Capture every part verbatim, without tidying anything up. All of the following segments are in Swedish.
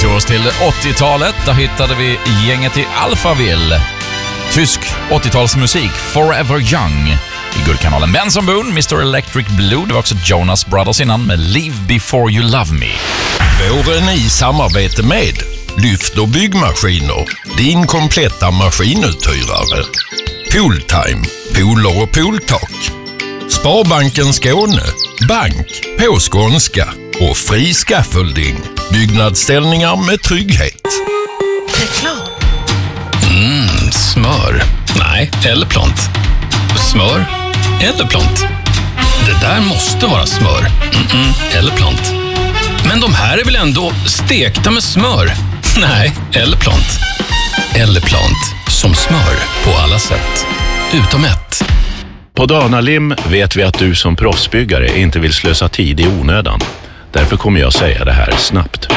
tar oss till åttiotalet. Där hittade vi gänget i Alphaville. Tysk åttiotalsmusik, Forever Young i Guldkanalen. Benson Boone, mister Electric Blue. Det var också Jonas Brothers innan med Leave Before You Love Me. Våren i samarbete med Lyft och byggmaskiner, din kompletta maskinuthyrare. Pooltime, pooler och pooltak. Sparbanken Skåne, bank på skånska och fri scaffolding. Byggnadsställningar med trygghet. Reklam. Mm, smör. Nej, eller plant. Smör eller plant. Det där måste vara smör. Mm-mm, eller plant. Men de här är väl ändå stekta med smör? Nej, eller plant. Eller plant. Som smör på alla sätt. Utom ett. På Danalim vet vi att du som proffsbyggare inte vill slösa tid i onödan. Därför kommer jag säga det här snabbt.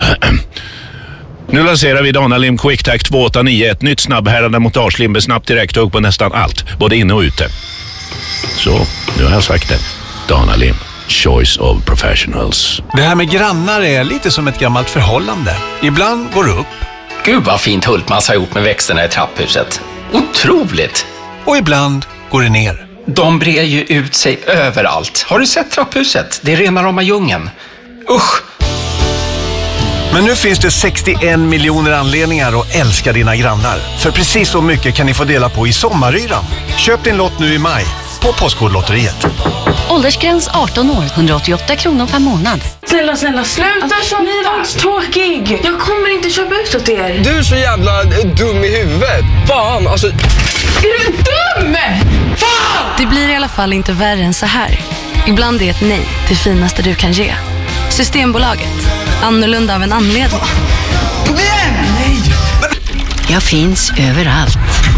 Nu lanserar vi Danalim QuickTac två åtta nio, ett nytt snabbhärande montagelim med snabbt direkthugg på nästan allt, både inne och ute. Så, nu har jag sagt det. Danalim, choice of professionals. Det här med grannar är lite som ett gammalt förhållande. Ibland går det upp. Gud vad fint Hultmans har gjort med växterna i trapphuset. Otroligt! Och ibland går det ner. De brer ju ut sig överallt. Har du sett trapphuset? Det är rena rama djungeln. Usch! Men nu finns det sextioen miljoner anledningar att älska dina grannar. För precis så mycket kan ni få dela på i sommaryran. Köp din lott nu i maj på Postkodlotteriet. Åldersgräns arton år, hundraåttioåtta kronor per månad. Snälla, snälla, sluta alltså, som ni var tråkig. Jag kommer inte köpa ut åt er. Du är så jävla dum i huvudet. Fan, alltså... Är du dum? Fan! Det blir i alla fall inte värre än så här. Ibland är ett nej det finaste du kan ge. Systembolaget. Annorlunda av en anledning. Kom igen! Nej! Jag finns överallt.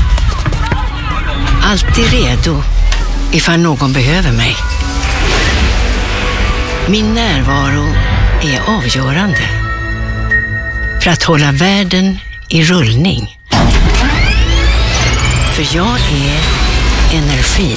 Alltid redo ifall någon behöver mig. Min närvaro är avgörande för att hålla världen i rullning. För jag är energin.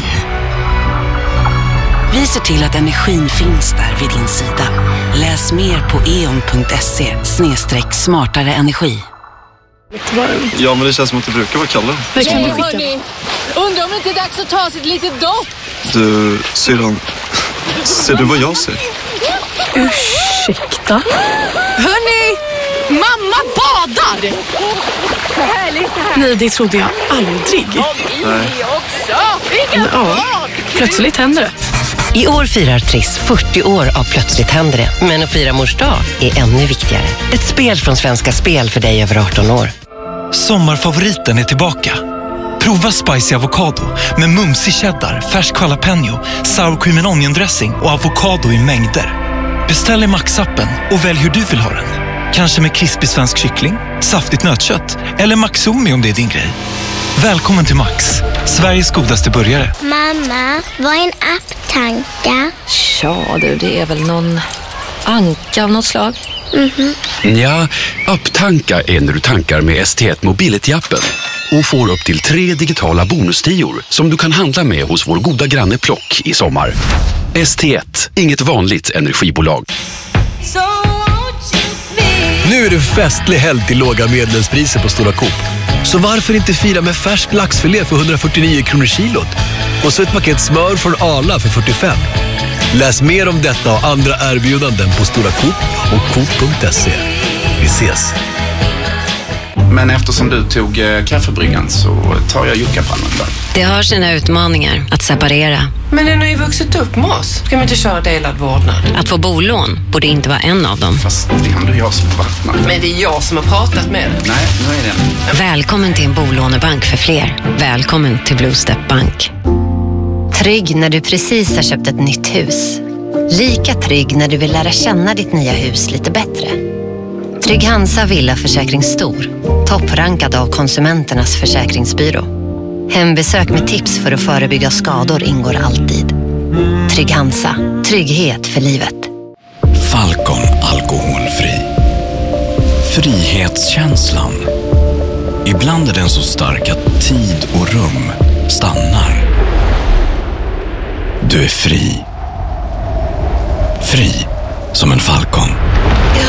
Vi ser till att energin finns där vid din sida. Läs mer på eon punkt se snedstreck smartare energi. Ja, men det känns som att det brukar vara kallare. Det kan du skicka. Undrar om det inte är dags att ta sig ett litet dopp. Du, syrran, ser du vad jag ser? Ursäkta? Hörni! Mamma badar! Härligt här. Nej, det trodde jag aldrig. Nej. Men, ja, plötsligt händer det. I år firar Triss fyrtio år av Plötsligt händer det. Men att fira mors dag är ännu viktigare. Ett spel från Svenska Spel för dig över arton år. Sommarfavoriten är tillbaka. Prova spicy avokado med mumsig cheddar, färsk jalapeno, sour cream and onion dressing och avokado i mängder. Beställ i Max-appen och välj hur du vill ha den. Kanske med krispig svensk kyckling, saftigt nötkött eller Maxomi om det är din grej. Välkommen till Max, Sveriges godaste burgare. Mamma, vad är en apptanka? Ja du, det är väl någon anka av något slag. Mhm. Ja, apptanka är när du tankar med S T ett Mobility-appen och får upp till tre digitala bonustior som du kan handla med hos vår goda granne Plock i sommar. S T ett, inget vanligt energibolag. Nu är det festlig helg till låga medlemspriser på Stora Coop. Så varför inte fira med färsk laxfilé för hundrafyrtionio kronor kilot? Och så ett paket smör från Arla för fyrtiofem. Läs mer om detta och andra erbjudanden på Stora Coop och coop punkt se. Vi ses! Men eftersom du tog eh, kaffebryggan så tar jag juckapannan där. Det har sina utmaningar att separera. Men den har ju vuxit upp med oss. Ska vi inte köra delad vårdnad? Att få bolån borde inte vara en av dem. Fast det är ändå jag som vattnar. Men det är jag som har pratat med dig. Nej, nu är det. Välkommen till en bolånebank för fler. Välkommen till Blue Step Bank. Trygg när du precis har köpt ett nytt hus. Lika trygg när du vill lära känna ditt nya hus lite bättre. Trygg Hansa Villaförsäkring Stor. Topprankad av Konsumenternas försäkringsbyrå. Hembesök med tips för att förebygga skador ingår alltid. Trygg Hansa. Trygghet för livet. Falcon alkoholfri. Frihetskänslan. Ibland är den så stark att tid och rum stannar. Du är fri. Fri som en falcon.